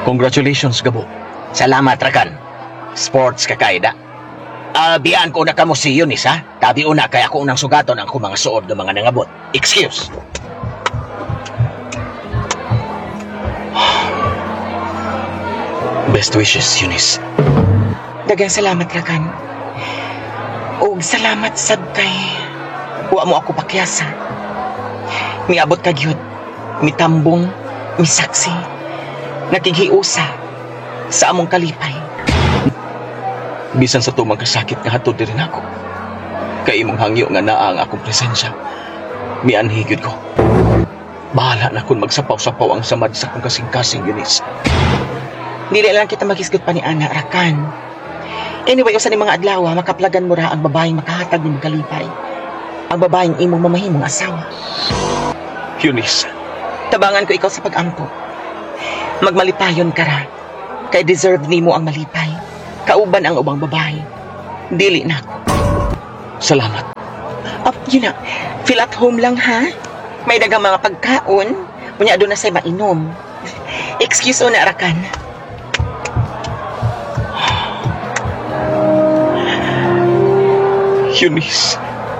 Congratulations, Gabo. Salamat, Rakan. Sports ka kaida. Biyaan ko na kamo si Eunice, ha? Tabi una, kaya ako unang sugaton ang kumanga suod ng mga nangabot. Excuse. Best wishes, Eunice. Dagang salamat, Rakan. O salamat sab kay wa mo ako pakyasa. Miabot ka gyud, mitambong, misaksi, nakighiusa sa among kalipay. Bisan sa tumang kasakit nga hatod din ako. Kay imong hangyo nga naa ang akong presensya. Mianhigid ko. Bahala na kung magsapaw-sapaw ang samad sa kong kasing-kasing, Eunice. Dili lang kita magisgot pa ni Ana, Rakan. Anyway, usa ni mga adlaw, makaplagan mo ra ang babaeng makahatag ni kalipay. Ang babaeng imong mamahimong asawa. Eunice, Tabangan ko ikaw sa pag-ampo. Magmalipayon ka ra. Kay deserve nimo ang malipay. Kauban ang ubang babae. Dili na ako. salamat. Yun na. Feel at home lang, ha? May dagang mga pagkaon. Kunya doon na sa'y mainom. Excuse o na, Rakan. Eunice.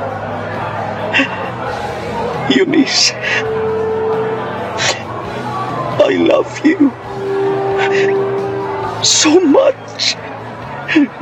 Eunice. I love you so much.